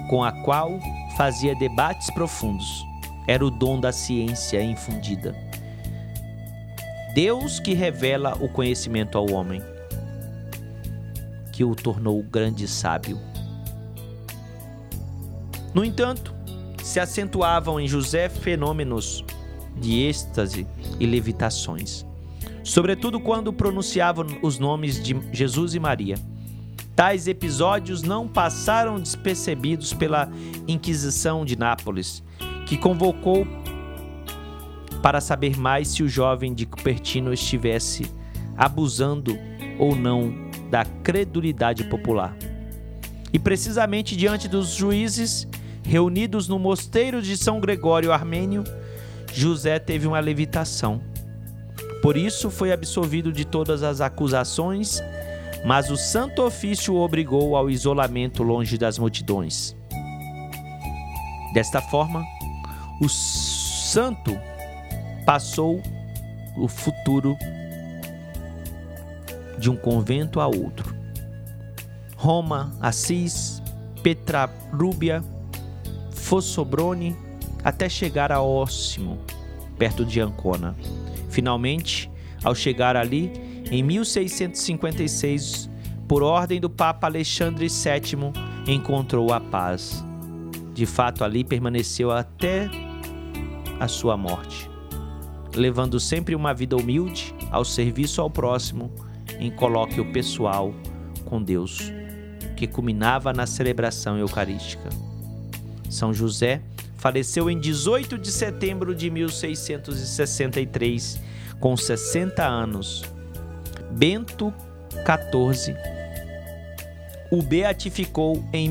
com a qual fazia debates profundos. Era o dom da ciência infundida. Deus que revela o conhecimento ao homem, que o tornou grande sábio. No entanto, se acentuavam em José fenômenos de êxtase e levitações, sobretudo quando pronunciavam os nomes de Jesus e Maria. Tais episódios não passaram despercebidos pela Inquisição de Nápoles, que convocou para saber mais se o jovem de Cupertino estivesse abusando ou não da credulidade popular. E precisamente diante dos juízes reunidos no mosteiro de São Gregório Armênio, José teve uma levitação. Por isso foi absolvido de todas as acusações, mas o Santo Ofício o obrigou ao isolamento longe das multidões. Desta forma, o santo passou o futuro de um convento a outro. Roma, Assis, Petrarúbia, Fossobrone, até chegar a Ósimo, perto de Ancona. Finalmente, ao chegar ali, em 1656, por ordem do Papa Alexandre VII, encontrou a paz. De fato, ali permaneceu até a sua morte, levando sempre uma vida humilde, ao serviço ao próximo, em colóquio pessoal com Deus, que culminava na celebração eucarística. São José faleceu em 18 de setembro de 1663, com 60 anos. Bento XIV o beatificou em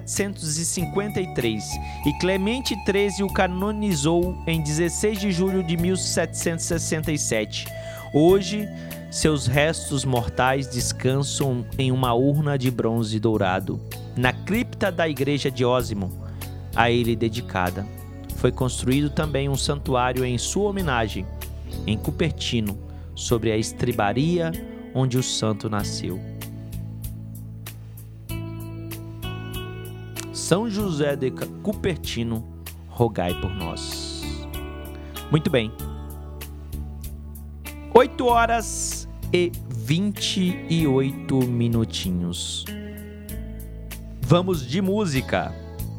1753 e Clemente XIII o canonizou em 16 de julho de 1767. Hoje, seus restos mortais descansam em uma urna de bronze dourado, na cripta da igreja de Ósimo, a ele dedicada. Foi construído também um santuário em sua homenagem, em Cupertino, sobre a estribaria onde o santo nasceu. São José de Cupertino, rogai por nós. Muito bem. 8h28. Vamos de música.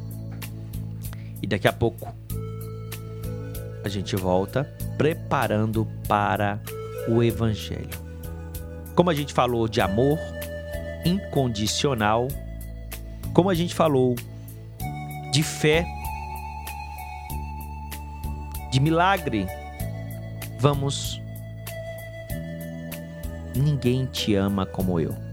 E daqui a pouco a gente volta preparando para o Evangelho. Como a gente falou de amor incondicional, como a gente falou de fé, de milagre, vamos. Ninguém te ama como eu.